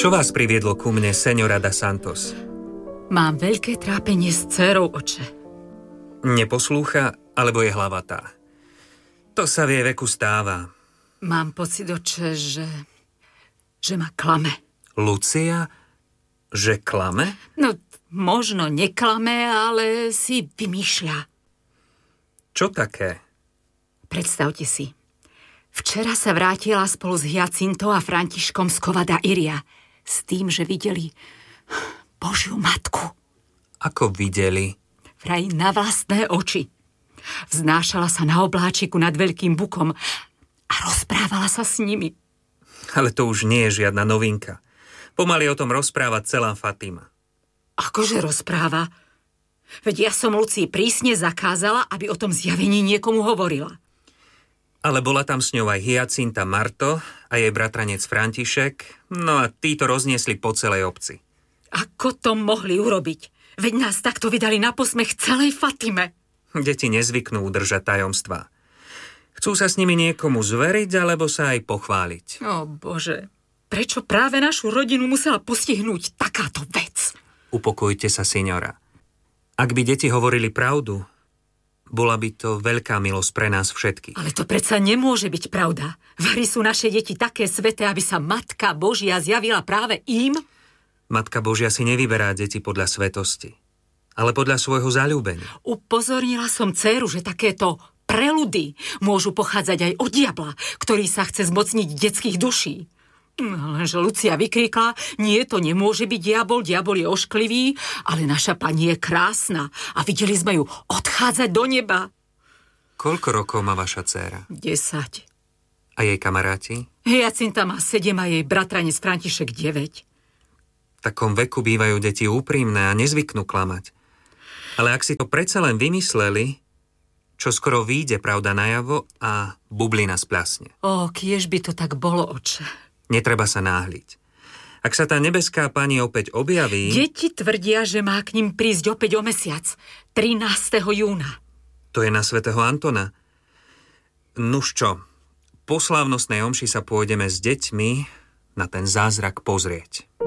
Čo vás priviedlo ku mne, señora da Santos? Mám veľké trápenie s dcérou, oče. Neposlúcha, alebo je hlavatá? To sa v jej veku stáva. Mám pocit, oče, že ma klame. Lucia? Že klame? No, možno neklame, ale si vymýšľa. Čo také? Predstavte si. Včera sa vrátila spolu s Hyacintou a Františkom z Cova da Iria s tým, že videli Božiu matku. Ako videli? Vraj na vlastné oči. Vznášala sa na obláčiku nad veľkým bukom a rozprávala sa s nimi. Ale to už nie je žiadna novinka. Pomaly o tom rozpráva celá Fatima. Akože rozpráva? Veď ja som Lucii prísne zakázala, aby o tom zjavení niekomu hovorila. Ale bola tam s ňou aj Hyacinta Marto a jej bratranec František, no a títo rozniesli po celej obci. Ako to mohli urobiť? Veď nás takto vydali na posmech celej Fatime. Deti nezvyknú udržať tajomstvá. Chcú sa s nimi niekomu zveriť, alebo sa aj pochváliť. Ó Bože, prečo práve našu rodinu musela postihnúť takáto vec? Upokojte sa, signora. Ak by deti hovorili pravdu, bola by to veľká milosť pre nás všetkých. Ale to predsa nemôže byť pravda. Vari sú naše deti také sveté, aby sa Matka Božia zjavila práve im? Matka Božia si nevyberá deti podľa svetosti, ale podľa svojho zaľúbenia. Upozornila som dcéru, že takéto preludy môžu pochádzať aj od diabla, ktorý sa chce zmocniť detských duší. Lenže Lucia vykríkla, nie, to nemôže byť diabol je ošklivý, ale naša pani je krásna a videli sme ju odchádzať do neba. Koľko rokov má vaša dcéra? 10. A jej kamaráti? Hyacinta má 7 a jej bratranec František 9. V takom veku bývajú deti úprimné a nezvyknú klamať. Ale ak si to predsa len vymysleli, čo skoro vyjde pravda najavo a bublina splasne. Kiež by to tak bolo, oče. Netreba sa náhliť. Ak sa tá nebeská pani opäť objaví... Deti tvrdia, že má k ním prísť opäť o mesiac, 13. júna. To je na svätého Antona. Nuž čo, po slávnostnej omši sa pôjdeme s deťmi na ten zázrak pozrieť.